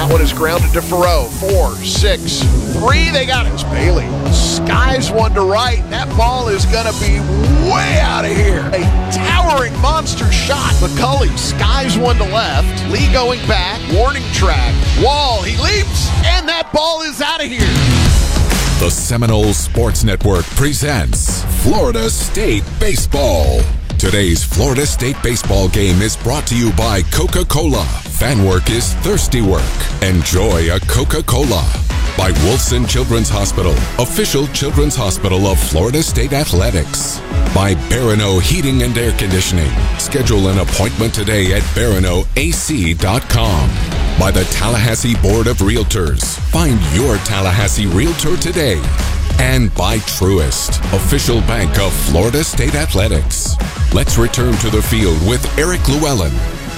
That one is grounded to Farrow. 4, 6, 3. They got it. It's Bailey. Skies one to right. That ball is going to be way out of here. A towering monster shot. McCulley skies one to left. Lee going back. Warning track. Wall. He leaps. And that ball is out of here. The Seminole Sports Network presents Florida State Baseball. Today's Florida State baseball game is brought to you by Coca-Cola. Fan work is thirsty work. Enjoy a Coca-Cola. By Wolfson Children's Hospital, official children's hospital of Florida State Athletics. By Barano Heating and Air Conditioning. Schedule an appointment today at baranoac.com. By the Tallahassee Board of Realtors. Find your Tallahassee Realtor today. And by Truist, official bank of Florida State Athletics. Let's return to the field with Eric Llewellyn.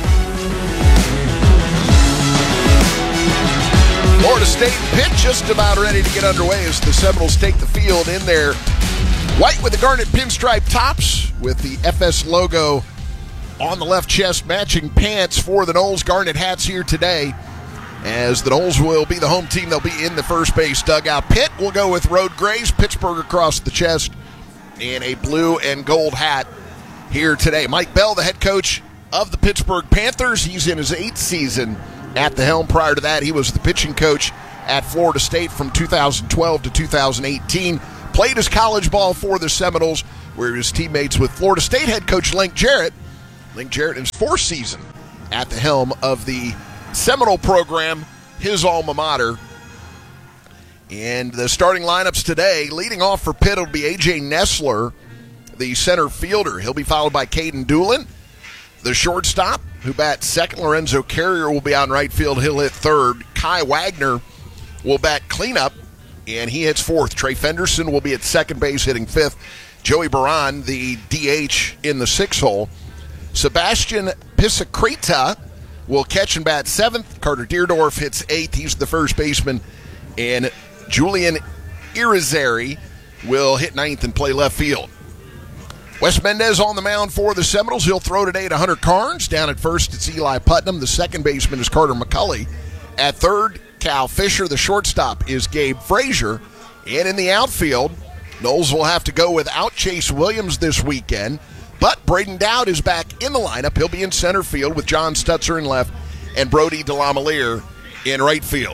Florida State pitch just about ready to get underway as the Seminoles take the field in their white with the garnet pinstripe tops with the FS logo on the left chest, matching pants for the Noles. Garnet hats here today as the Noles will be the home team. They'll be in the first base dugout. Pitt will go with road grays, Pittsburgh across the chest, and a blue and gold hat here today. Mike Bell, the head coach of the Pittsburgh Panthers. He's in his 8th season at the helm. Prior to that, he was the pitching coach at Florida State from 2012 to 2018. Played his college ball for the Seminoles, where his teammates with Florida State head coach Link Jarrett. Link Jarrett in his 4th season at the helm of the Seminole program, his alma mater. And the starting lineups today, leading off for Pitt will be A.J. Nessler, the center fielder. He'll be followed by Caden Doolin, the shortstop, who bats second. Lorenzo Carrier will be out in right field. He'll hit third. Kai Wagner will bat cleanup, and he hits fourth. Trey Fenderson will be at second base, hitting fifth. Joey Baran, the DH, in the 6th hole. Sebastian Pisacreta will catch and bat 7th. Carter Deerdorf hits 8th. He's the first baseman. And Julian Irizarry will hit 9th and play left field. Wes Mendez on the mound for the Seminoles. He'll throw today to Hunter Carnes. Down at first, it's Eli Putnam. The second baseman is Carter McCulley. At third, Cal Fisher. The shortstop is Gabe Frazier. And in the outfield, Noles will have to go without Chase Williams this weekend. But Braden Dowd is back in the lineup. He'll be in center field with John Stutzer in left and Brody DeLamielleure in right field.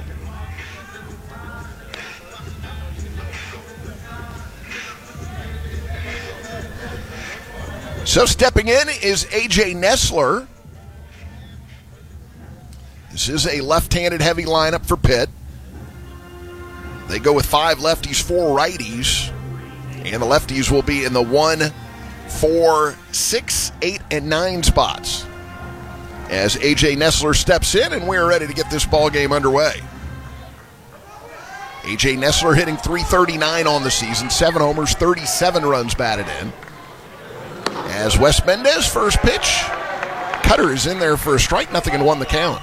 So stepping in is A.J. Nessler. This is a left-handed heavy lineup for Pitt. They go with 5 lefties, 4 righties. And the lefties will be in the 1, 4, 6, 8, and 9 spots as A.J. Nessler steps in, and we're ready to get this ball game underway. A.J. Nessler hitting .339 on the season, 7 homers, 37 runs batted in. As Wes Mendez, first pitch, cutter is in there for a strike, 0-1 the count.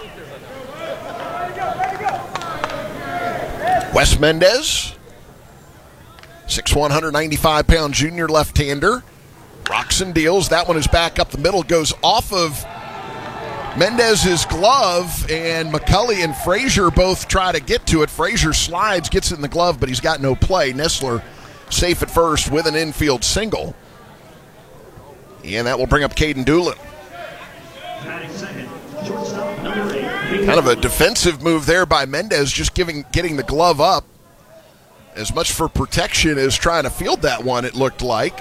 Wes Mendez, 6'1", 195-pound junior left-hander. Rocks and deals. That one is back up the middle. Goes off of Mendez's glove, and McCulley and Frazier both try to get to it. Frazier slides, gets it in the glove, but he's got no play. Nessler safe at first with an infield single. And that will bring up Caden Doolin. Kind of a defensive move there by Mendez, just getting the glove up. As much for protection as trying to field that one, it looked like.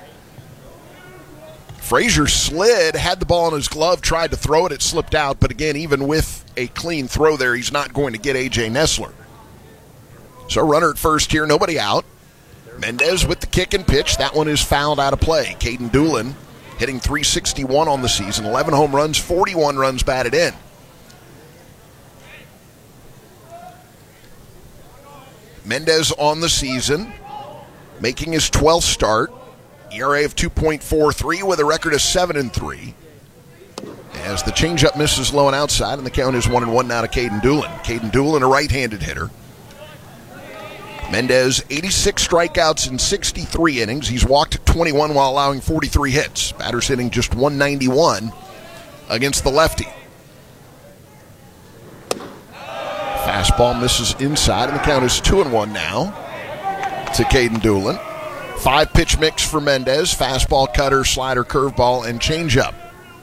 Frazier slid, had the ball in his glove, tried to throw it, it slipped out. But again, even with a clean throw there, he's not going to get A.J. Nessler. So runner at first here, nobody out. Mendez with the kick and pitch. That one is fouled out of play. Caden Doolin hitting .361 on the season, 11 home runs, 41 runs batted in. Mendez on the season, making his 12th start. ERA of 2.43 with a record of 7-3. As the changeup misses low and outside, and the count is 1-1 now to Caden Doolin. Caden Doolin, a right-handed hitter. Mendez, 86 strikeouts in 63 innings. He's walked 21 while allowing 43 hits. Batters hitting just .191 against the lefty. Fastball misses inside, and the count is 2-1 now to Caden Doolin. 5-pitch mix for Mendez. Fastball, cutter, slider, curveball, and changeup.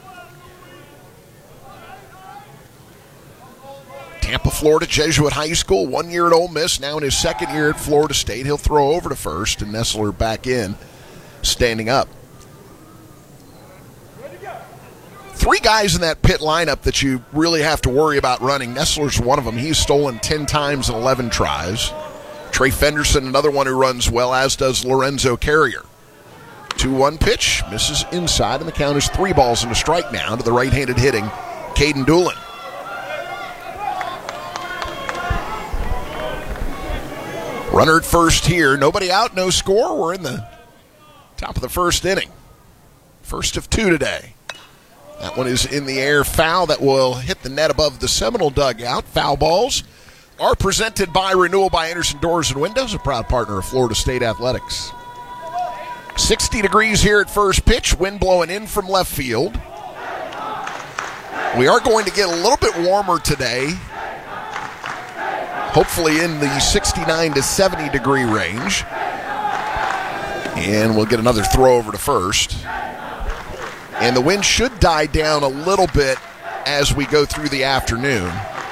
Tampa, Florida, Jesuit High School, 1 year at Ole Miss, now in his second year at Florida State. He'll throw over to first, and Nessler back in, standing up. 3 guys in that pit lineup that you really have to worry about running. Nessler's one of them. He's stolen 10 times in 11 tries. Trey Fenderson, another one who runs well, as does Lorenzo Carrier. 2-1 pitch, misses inside, and the count is 3 balls and a strike now to the right-handed hitting Caden Doolin. Runner at first here. Nobody out, no score. We're in the top of the first inning. First of 2 today. That one is in the air, foul that will hit the net above the Seminole dugout. Foul balls are presented by Renewal by Anderson Doors and Windows, a proud partner of Florida State Athletics. 60 degrees here at first pitch. Wind blowing in from left field. We are going to get a little bit warmer today. Hopefully in the 69 to 70 degree range. And we'll get another throw over to first. And the wind should die down a little bit as we go through the afternoon.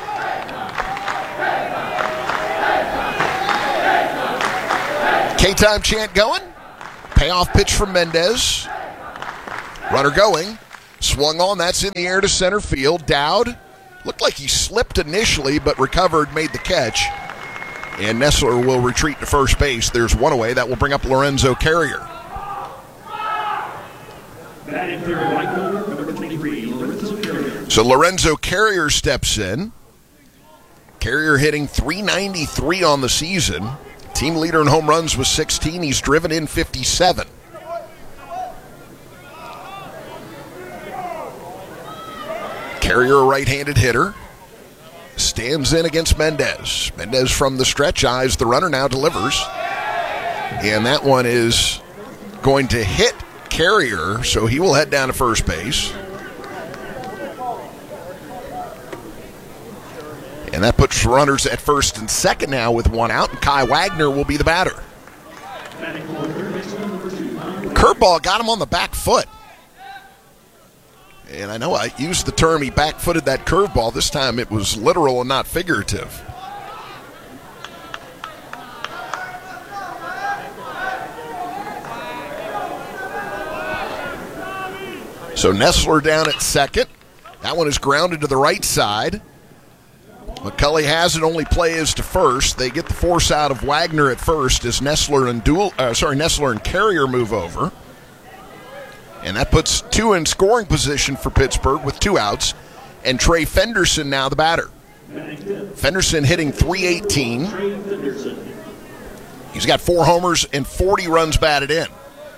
K-time chant going. Payoff pitch from Mendez. Runner going. Swung on, that's in the air to center field. Dowd. Looked like he slipped initially, but recovered, made the catch. And Nessler will retreat to first base. There's one away. That will bring up Lorenzo Carrier. So Lorenzo Carrier steps in. Carrier hitting .393 on the season. Team leader in home runs was 16. He's driven in 57. Carrier, a right-handed hitter, stands in against Mendez. Mendez from the stretch, eyes the runner, now delivers. And that one is going to hit Carrier, so he will head down to first base. And that puts runners at first and second now with 1 out, and Kai Wagner will be the batter. Curveball got him on the back foot. And I know I used the term he back-footed that curveball. This time it was literal and not figurative. So Nessler down at second. That one is grounded to the right side. McCulley has it, only play is to first. They get the force out of Wagner at first as Nessler and Carrier move over. And that puts 2 in scoring position for Pittsburgh with 2 outs. And Trey Fenderson now the batter. Fenderson hitting .318. He's got 4 homers and 40 runs batted in.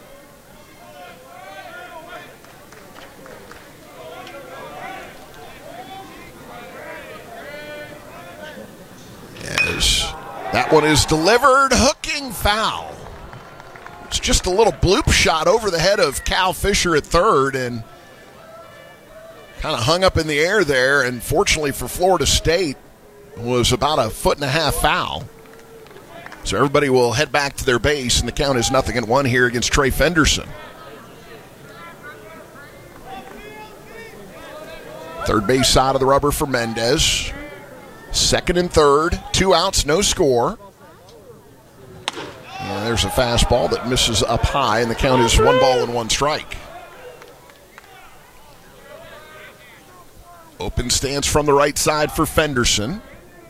As that one is delivered, hooking foul. It's just a little bloop shot over the head of Cal Fisher at third and kind of hung up in the air there. And fortunately for Florida State, was about 1.5 feet foul. So everybody will head back to their base, and the count is 0-1 here against Trey Fenderson. Third base side of the rubber for Mendez. Second and third, 2 outs, no score. And there's a fastball that misses up high, and the count is 1 ball and 1 strike. Open stance from the right side for Fenderson.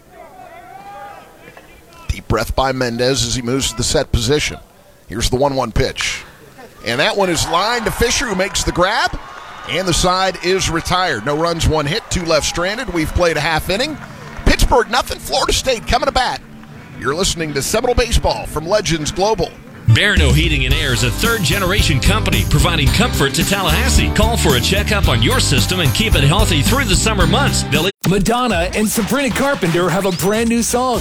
Deep breath by Mendez as he moves to the set position. Here's the 1-1 pitch. And that one is lined to Fisher, who makes the grab, and the side is retired. No runs, 1 hit, 2 left stranded. We've played a half inning. Pittsburgh, nothing. Florida State coming to bat. You're listening to Seminole Baseball from Legends Global. Barano Heating and Air is a third-generation company providing comfort to Tallahassee. Call for a checkup on your system and keep it healthy through the summer months. Madonna and Sabrina Carpenter have a brand new song.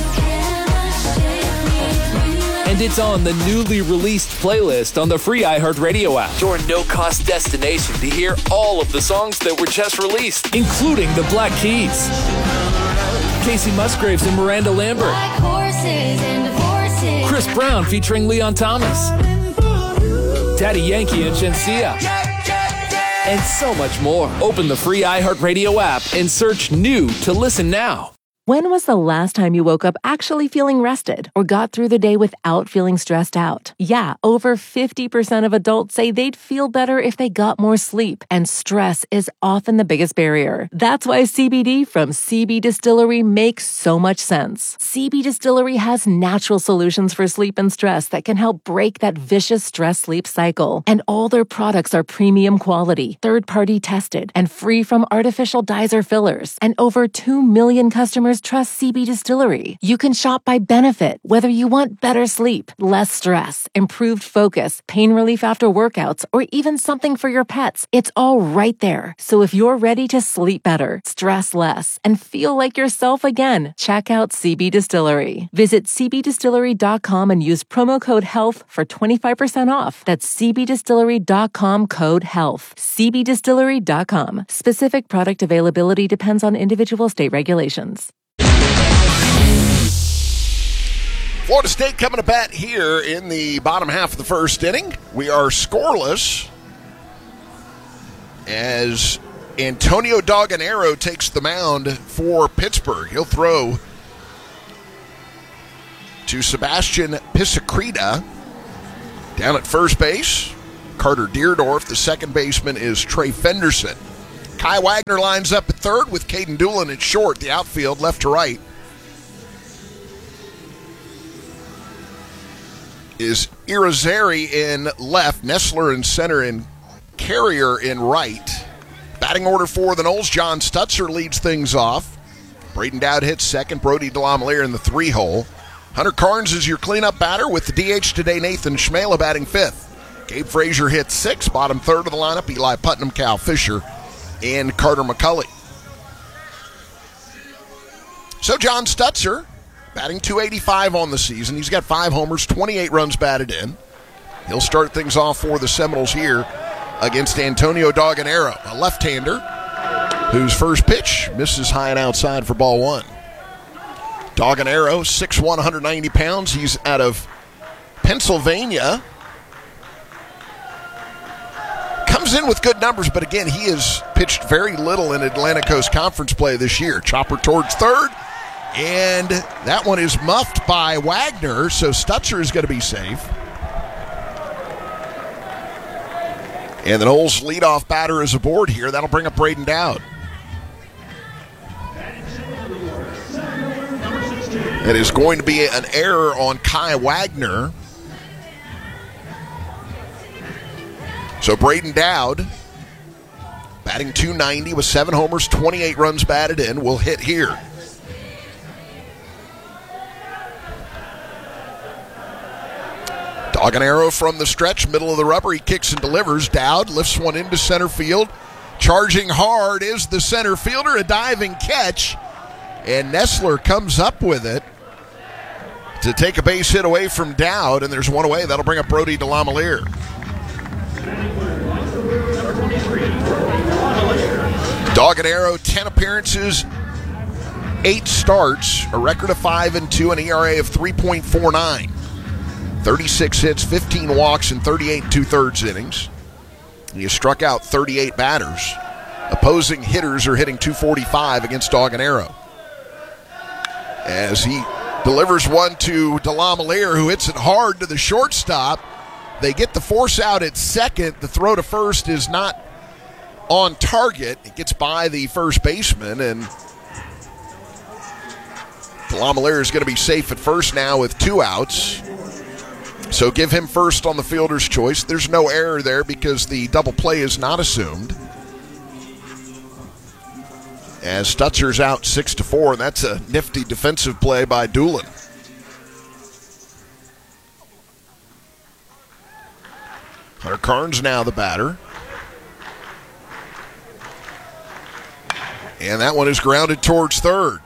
And it's on the newly released playlist on the free iHeartRadio app. Your no-cost destination to hear all of the songs that were just released, including the Black Keys. Casey Musgraves and Miranda Lambert. Like horses and horses. Chris Brown featuring Leon Thomas. Daddy Yankee and Shensia. And so much more. Open the free iHeartRadio app and search New to listen now. When was the last time you woke up actually feeling rested or got through the day without feeling stressed out? Yeah, over 50% of adults say they'd feel better if they got more sleep, and stress is often the biggest barrier. That's why CBD from CB Distillery makes so much sense. CB Distillery has natural solutions for sleep and stress that can help break that vicious stress-sleep cycle. And all their products are premium quality, third-party tested, and free from artificial dyes or fillers. And over 2 million customers trust CB Distillery. You can shop by benefit, whether you want better sleep, less stress, improved focus, pain relief after workouts, or even something for your pets. It's all right there. So if you're ready to sleep better, stress less, and feel like yourself again, check out CB Distillery. Visit cbdistillery.com and use promo code HEALTH for 25% off. That's cbdistillery.com, code HEALTH. cbdistillery.com. Specific product availability depends on individual state regulations. Florida State coming to bat here in the bottom half of the first inning. We are scoreless as Antonio Doganero takes the mound for Pittsburgh. He'll throw to Sebastian Pisacreta down at first base. Carter Deerdorf, the second baseman, is Trey Fenderson. Kai Wagner lines up at third with Caden Doolin at short. The outfield, left to right, is Irizarry in left, Nessler in center, and Carrier in right. Batting order for the Noles, John Stutzer leads things off. Braden Dowd hits second, Brody DeLamielleure in the 3-hole. Hunter Carnes is your cleanup batter with the DH today, Nathan Schmela batting fifth. Gabe Frazier hits sixth, bottom third of the lineup, Eli Putnam, Cal Fisher, and Carter McCulley. So John Stutzer, batting .285 on the season. He's got 5 homers, 28 runs batted in. He'll start things off for the Seminoles here against Antonio Doganero, a left-hander whose first pitch misses high and outside for ball one. Doganero, 6'1", 190 pounds. He's out of Pennsylvania. Comes in with good numbers, but again, he has pitched very little in Atlantic Coast Conference play this year. Chopper towards third. And that one is muffed by Wagner, so Stutzer is going to be safe. And the Noles leadoff batter is aboard here. That'll bring up Braden Dowd. It is going to be an error on Kai Wagner. So Braden Dowd, batting .290 with 7 homers, 28 runs batted in, will hit here. Doganero from the stretch, middle of the rubber. He kicks and delivers. Dowd lifts one into center field. Charging hard is the center fielder. A diving catch. And Nessler comes up with it to take a base hit away from Dowd. And there's one away. That'll bring up Brody DeLamielleure. Doganero, 10 appearances, 8 starts, a record of 5-2, an ERA of 3.49. 36 hits, 15 walks, and 38 2/3 innings. He has struck out 38 batters. Opposing hitters are hitting .245 against Doganero. As he delivers one to DeLamielleure, who hits it hard to the shortstop. They get the force out at second. The throw to first is not on target. It gets by the first baseman, and DeLamielleure is going to be safe at first now with 2 outs. So give him first on the fielder's choice. There's no error there because the double play is not assumed. As Stutzer's out 6-4, and that's a nifty defensive play by Doolin. Hunter Carnes now the batter. And that one is grounded towards third.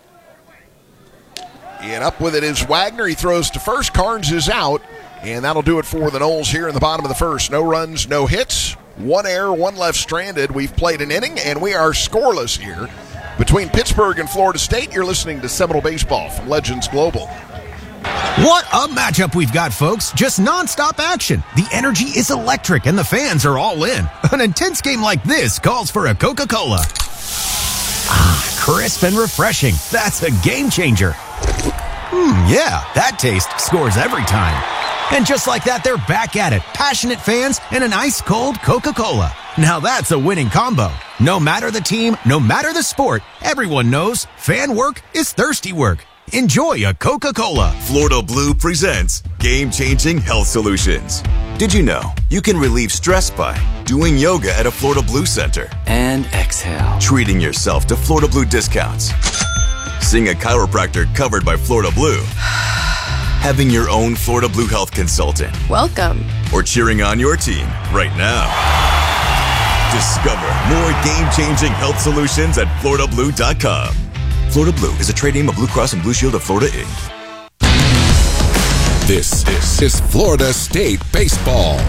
And up with it is Wagner. He throws to first. Carnes is out. And that'll do it for the Noles here in the bottom of the first. No runs, no hits. 1 error, 1 left stranded. We've played an inning, and we are scoreless here Between Pittsburgh and Florida State, you're listening to Seminole Baseball from Legends Global. What a matchup we've got, folks. Just nonstop action. The energy is electric and the fans are all in. An intense game like this calls for a Coca-Cola. Ah, crisp and refreshing. That's a game changer. Yeah, that taste scores every time. And just like that, they're back at it. Passionate fans and an ice-cold Coca-Cola. Now that's a winning combo. No matter the team, no matter the sport, everyone knows fan work is thirsty work. Enjoy a Coca-Cola. Florida Blue presents game-changing health solutions. Did you know you can relieve stress by doing yoga at a Florida Blue center? And exhale. Treating yourself to Florida Blue discounts. Seeing a chiropractor covered by Florida Blue. Having your own Florida Blue health consultant. Welcome. Or cheering on your team right now. Discover more game-changing health solutions at FloridaBlue.com. Florida Blue is a trade name of Blue Cross and Blue Shield of Florida, Inc. This is Florida State Baseball.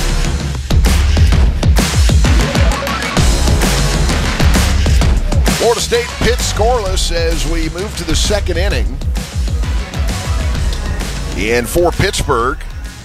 Florida State pits scoreless as we move to the second inning. And for Pittsburgh,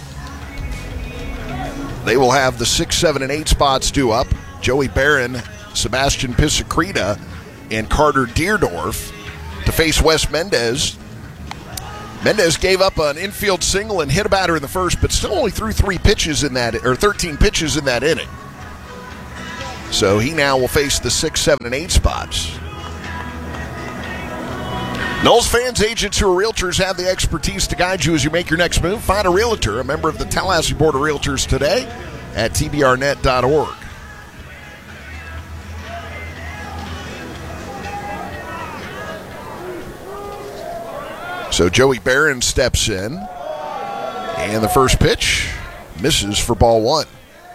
they will have the 6, 7, and 8 spots due up. Joey Barron, Sebastian Pisacreta, and Carter Deerdorf to face Wes Mendez. Mendez gave up an infield single and hit a batter in the first, but still only threw 13 pitches in that inning. So he now will face the 6, 7, and 8 spots. Knowles fans, agents who are realtors have the expertise to guide you as you make your next move. Find a realtor, a member of the Tallahassee Board of Realtors today at tbrnet.org. So Joey Barron steps in, and the first pitch misses for ball one.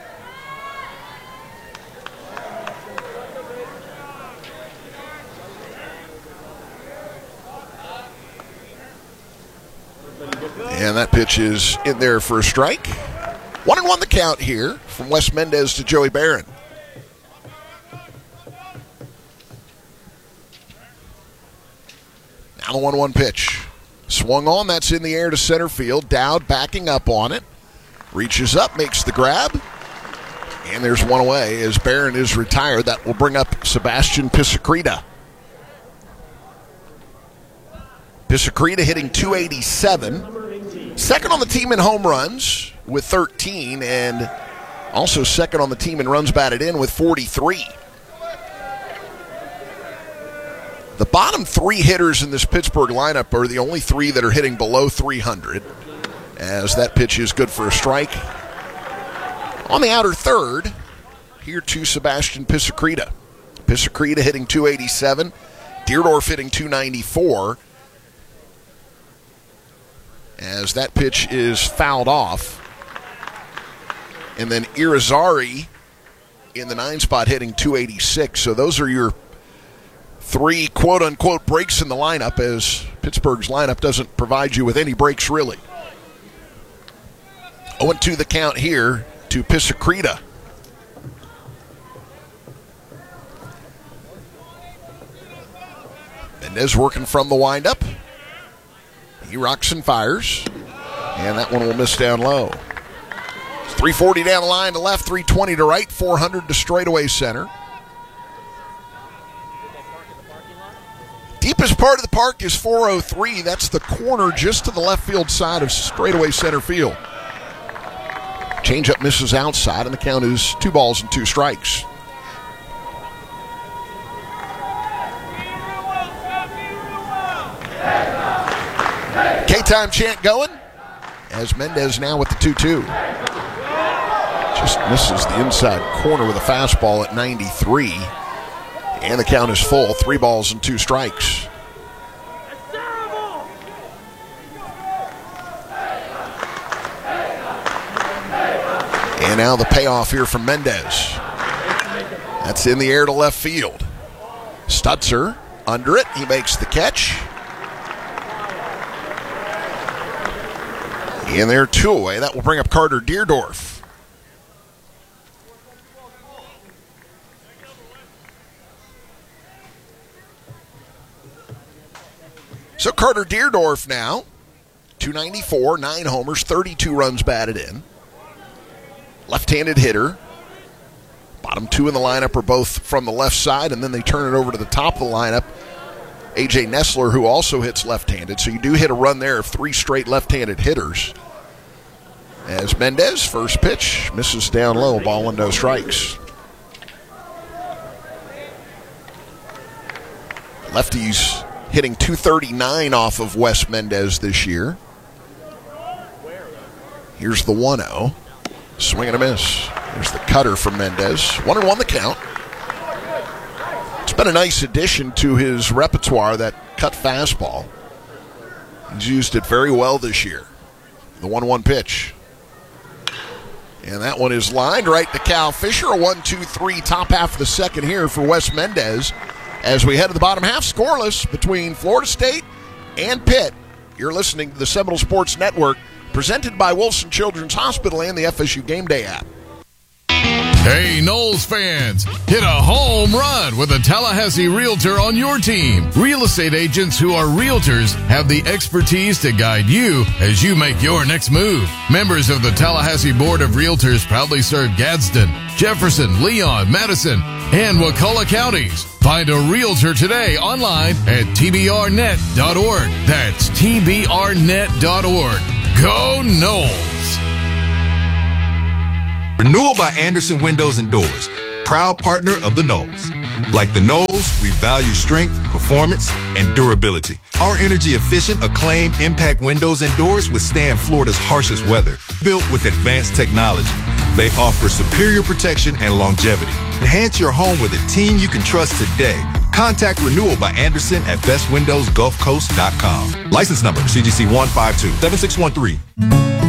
And that pitch is in there for a strike. 1-1 the count here from Wes Mendez to Joey Barron. Now the 1-1 pitch. Swung on, that's in the air to center field. Dowd backing up on it. Reaches up, makes the grab. And there's one away as Barron is retired. That will bring up Sebastian Pisacreta. Pisacreta hitting .287. Second on the team in home runs with 13, and also second on the team in runs batted in with 43. The bottom 3 hitters in this Pittsburgh lineup are the only 3 that are hitting below 300, as that pitch is good for a strike. On the outer third, here to Sebastian Pisacreta. Pisacreta hitting .287, Deerdorf hitting .294. As that pitch is fouled off. And then Irizarry in the 9 spot hitting .286. So those are your 3 quote-unquote breaks in the lineup, as Pittsburgh's lineup doesn't provide you with any breaks really. 0-2 the count here to Pisacreta. Mendez working from the windup. He rocks and fires, and that one will miss down low. It's 340 down the line to left, 320 to right, 400 to straightaway center. Deepest part of the park is 403. That's the corner just to the left field side of straightaway center field. Changeup misses outside, and the count is 2 balls and 2 strikes. K-time chant going as Mendez now with the 2-2. Just misses the inside corner with a fastball at 93. And the count is full, 3 balls and 2 strikes. And now the payoff here from Mendez. That's in the air to left field. Stutzer under it. He makes the catch. And they're 2 away. That will bring up Carter Deerdorf. So Carter Deerdorf now, 294, 9 homers, 32 runs batted in. Left-handed hitter. Bottom two in the lineup are both from the left side, and then they turn it over to the top of the lineup. A.J. Nessler, who also hits left-handed, so you do hit a run there of 3 straight left-handed hitters. As Mendez, first pitch, misses down low, ball and no strikes. Lefties hitting .239 off of Wes Mendez this year. Here's the 1-0. Swing and a miss. There's the cutter from Mendez. 1-1 the count. It's been a nice addition to his repertoire, that cut fastball. He's used it very well this year. The 1-1 pitch. And that one is lined right to Cal Fisher. A 1-2-3 top half of the second here for Wes Mendez. As we head to the bottom half, scoreless between Florida State and Pitt. You're listening to the Seminole Sports Network, presented by Wilson Children's Hospital and the FSU Game Day app. Hey, Noles fans, hit a home run with a Tallahassee Realtor on your team. Real estate agents who are realtors have the expertise to guide you as you make your next move. Members of the Tallahassee Board of Realtors proudly serve Gadsden, Jefferson, Leon, Madison, and Wakulla counties. Find a realtor today online at tbrnet.org. That's tbrnet.org. Go Noles! Renewal by Anderson Windows and Doors, proud partner of the Noles. Like the Noles, we value strength, performance, and durability. Our energy-efficient, acclaimed impact windows and doors withstand Florida's harshest weather. Built with advanced technology, they offer superior protection and longevity. Enhance your home with a team you can trust today. Contact Renewal by Anderson at bestwindowsgulfcoast.com. License number CGC 1527613.